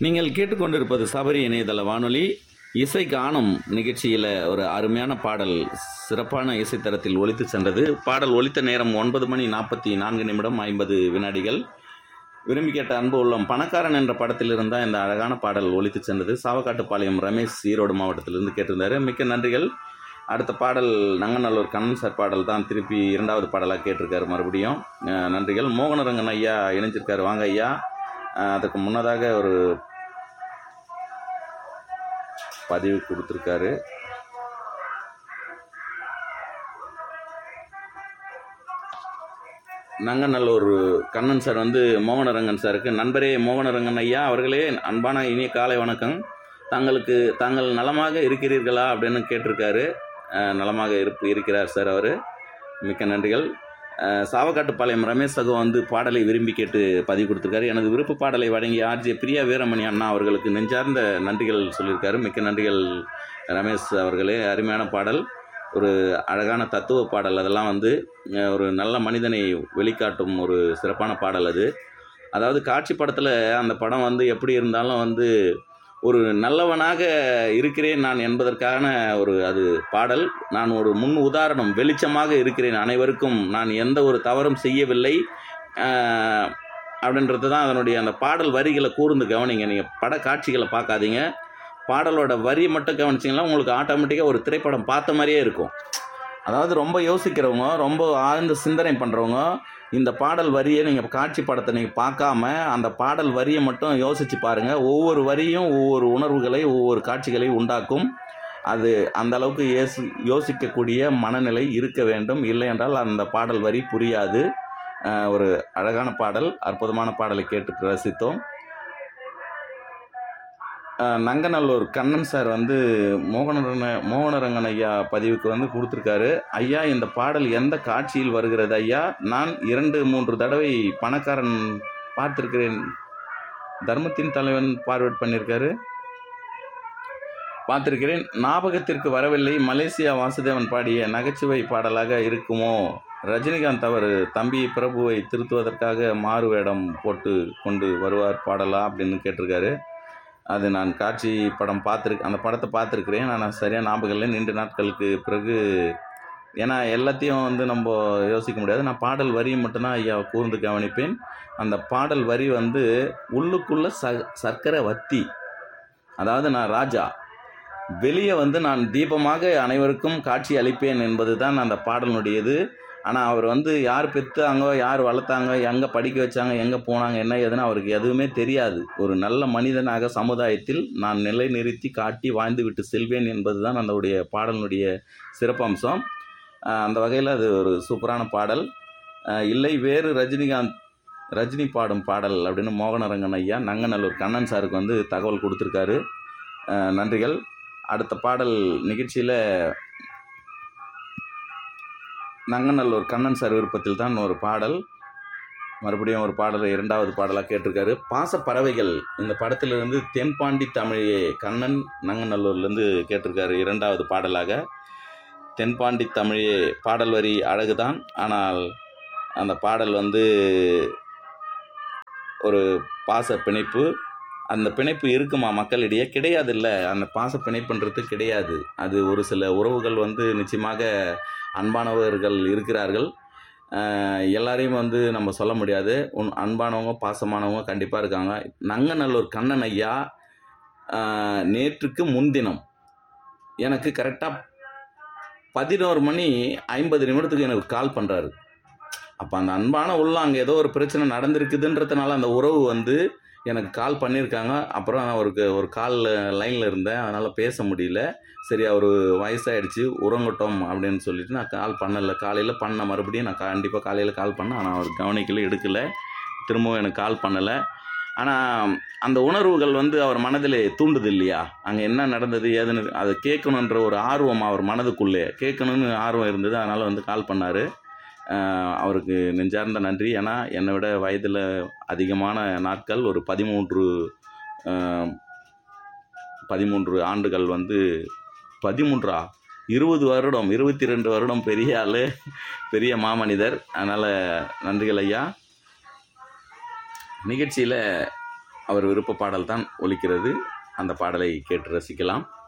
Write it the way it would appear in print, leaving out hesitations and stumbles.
நீங்கள் கேட்டுக்கொண்டிருப்பது சபரி இணையதள வானொலி. இசை காணும் நிகழ்ச்சியில் ஒரு அருமையான பாடல் சிறப்பான இசைத்தரத்தில் ஒலித்து சென்றது. பாடல் ஒலித்த நேரம் 9:44 விரும்பி கேட்ட அன்பு உள்ளம் பணக்காரன் என்ற படத்தில் இருந்தால் இந்த அழகான பாடல் ஒலித்து சென்றது. சாவக்காட்டுப்பாளையம் ரமேஷ் ஈரோடு மாவட்டத்திலிருந்து கேட்டிருந்தாரு. மிக்க நன்றிகள். அடுத்த பாடல் நங்கநல்லூர் கண்ணன் சார் பாடல் தான் திருப்பி இரண்டாவது பாடலாக கேட்டிருக்காரு. மறுபடியும் நன்றிகள். மோகனரங்கன் ஐயா இணைஞ்சிருக்காரு. வாங்க ஐயா. அதுக்கு முன்னதாக ஒரு பதிவு கொடுத்துருக்காரு. நங்கநல்லூர் கண்ணன் சார் மோகனரங்கன் சாருக்கு, நண்பரே மோகனரங்கன் ஐயா அவர்களே, அன்பான இனிய காலை வணக்கம். தாங்கள் நலமாக இருக்கிறீர்களா அப்படின்னு கேட்டிருக்காரு. நலமாக இருக்கிறார் சார் அவர். மிக்க நன்றிகள். சாவக்காட்டுப்பாளையம் ரமேஷ் சகோ பாடலை விரும்பி கேட்டு பதிவு கொடுத்துருக்காரு. எனது விருப்ப பாடலை வழங்கிய ஆர்ஜே பிரியா வீரமணி அண்ணா அவர்களுக்கு நெஞ்சார்ந்த நன்றிகள் சொல்லியிருக்காரு. மிக்க நன்றிகள் ரமேஷ் அவர்களே. அருமையான பாடல், ஒரு அழகான தத்துவ பாடல். அதெல்லாம் ஒரு நல்ல மனிதனை வெளிக்காட்டும் ஒரு சிறப்பான பாடல் அது. அதாவது காட்சி படத்தில் அந்த படம் எப்படி இருந்தாலும் ஒரு நல்லவனாக இருக்கிறேன் நான் என்பதற்கான அது பாடல். நான் ஒரு முன் உதாரணம், வெளிச்சமாக இருக்கிறேன் அனைவருக்கும், நான் எந்த ஒரு தவறும் செய்யவில்லை அப்படின்றது தான் அதனுடைய அந்த பாடல் வரிகளை கூர்ந்து கவனிங்க. நீங்கள் பட காட்சிகளை பார்க்காதீங்க, பாடலோட வரி மட்டும் கவனிச்சிங்கன்னா உங்களுக்கு ஆட்டோமேட்டிக்காக ஒரு திரைப்படம் பார்த்த மாதிரியே இருக்கும். அதாவது ரொம்ப யோசிக்கிறவங்க, ரொம்ப ஆழ்ந்த சிந்தனை பண்ணுறவங்க இந்த பாடல் வரியை நீங்கள் காட்சி படத்தை நீங்கள் பார்க்காம அந்த பாடல் வரியை மட்டும் யோசித்து பாருங்கள். ஒவ்வொரு வரியும் ஒவ்வொரு உணர்வுகளை, ஒவ்வொரு காட்சிகளையும் உண்டாக்கும். அது அந்த அளவுக்கு யோசிக்கக்கூடிய மனநிலை இருக்க வேண்டும். இல்லை என்றால் அந்த பாடல் வரி புரியாது. ஒரு அழகான பாடல், அற்புதமான பாடலை கேட்டு ரசித்தோம். நங்கநல்லூர் கண்ணன் சார் மோகனரங்கன் ஐயா பதிவுக்கு கொடுத்துருக்காரு. ஐயா, இந்த பாடல் எந்த காட்சியில் வருகிறது ஐயா? நான் 2-3 தடவை பணக்காரன் பார்த்துருக்கிறேன். தர்மத்தின் தலைவன் பார்வேர்ட் பண்ணியிருக்காரு. பார்த்துருக்கிறேன், ஞாபகத்திற்கு வரவில்லை. மலேசியா வாசுதேவன் பாடிய நகைச்சுவை பாடலாக இருக்குமோ? ரஜினிகாந்த் அவர் தம்பி பிரபுவை திருத்துவதற்காக மாறு வேடம் போட்டு கொண்டு வருவார் பாடலா அப்படின்னு கேட்டிருக்காரு. அது நான் காட்சி படம் அந்த படத்தை பார்த்துருக்குறேன். நான் சரியாக ஞாபகம் இல்லை, நீண்ட நாட்களுக்கு பிறகு. ஏன்னா எல்லாத்தையும் நம்ம யோசிக்க முடியாது. நான் பாடல் வரியை மட்டும்தான் ஐயா கூர்ந்து கவனிப்பேன். அந்த பாடல் வரி உள்ளுக்குள்ளே சர்க்கரை வத்தி, அதாவது நான் ராஜா, வெளியே நான் தீபமாக அனைவருக்கும் காட்சி அளிப்பேன் என்பது தான் அந்த பாடலினுடையது. ஆனால் அவர் யார் பெற்றாங்க, யார் வளர்த்தாங்க, எங்கே படிக்க வச்சாங்க, எங்கே போனாங்க, என்ன ஏதுன்னு அவருக்கு எதுவுமே தெரியாது. ஒரு நல்ல மனிதனாக சமுதாயத்தில் நான் நிலை நிறுத்தி காட்டி வாழ்ந்து விட்டு செல்வேன் என்பது தான் அதனுடைய பாடலினுடைய சிறப்பம்சம். அந்த வகையில் அது ஒரு சூப்பரான பாடல். இல்லை, வேறு ரஜினி பாடும் பாடல் அப்படின்னு மோகனரங்கன் ஐயா நங்கநல்லூர் கண்ணன் சாருக்கு தகவல் கொடுத்துருக்காரு. நன்றிகள். அடுத்த பாடல் நிகழ்ச்சியில் நங்கநல்லூர் கண்ணன் சார் விருப்பத்தில் தான் ஒரு பாடல், மறுபடியும் ஒரு பாடலை இரண்டாவது பாடலாக கேட்டிருக்காரு. பாசப்பறவைகள் இந்த படத்திலிருந்து தென்பாண்டி தமிழே கண்ணன் நங்கநல்லூர்லேருந்து கேட்டிருக்காரு இரண்டாவது பாடலாக. தென்பாண்டி தமிழே பாடல் வரி அழகுதான், ஆனால் அந்த பாடல் ஒரு பாச பிணைப்பு. அந்த பிணைப்பு இருக்குமா மக்களிடையே? கிடையாது. இல்லை, அந்த பாச பிணைப்புன்றது கிடையாது. அது ஒரு சில உறவுகள் நிச்சயமாக அன்பானவர்கள் இருக்கிறார்கள். எல்லாரையும் நம்ம சொல்ல முடியாது. அன்பானவங்க, பாசமானவங்க கண்டிப்பாக இருக்காங்க. நங்கநல்லூர் கண்ணன் ஐயா நேற்றுக்கு முன்தினம் எனக்கு கரெக்டாக 11:50 எனக்கு கால் பண்ணுறாரு. அப்போ அந்த அன்பான அங்கே ஏதோ ஒரு பிரச்சனை நடந்திருக்குதுன்றதுனால அந்த உறவு எனக்கு கால் பண்ணியிருக்காங்க. அப்புறம் நான் ஒரு கால் லைனில் இருந்தேன், அதனால் பேச முடியல. சரி, அவர் வயசாகிடுச்சு, உறங்கட்டும் அப்படின்னு சொல்லிட்டு நான் கால் பண்ணலை. காலையில் பண்ண மறுபடியும் நான் கண்டிப்பாக காலையில் கால் பண்ணேன். ஆனால் அவர் கவனிக்கல, எடுக்கலை, திரும்பவும் எனக்கு கால் பண்ணலை. ஆனால் அந்த உணர்வுகள் அவர் மனதில் தூண்டுது இல்லையா? அங்கே என்ன நடந்தது ஏதுன்னு அதை கேட்கணுன்ற ஒரு ஆர்வம் அவர் மனதுக்குள்ளே கேட்கணுன்னு ஆர்வம் இருந்தது. அதனால் கால் பண்ணார். அவருக்கு நெஞ்சார்ந்த நன்றி. ஏன்னா என்னை விட வயதில் அதிகமான நாட்கள், ஒரு 13 ஆண்டுகள் 13 20 வருடம் 22 வருடம் பெரிய ஆள், பெரிய மாமனிதர். அதனால் நன்றிகள் ஐயா. நிகழ்ச்சியில் அவர் விருப்ப பாடல் தான் ஒலிக்கிறது. அந்த பாடலை கேட்டு ரசிக்கலாம்.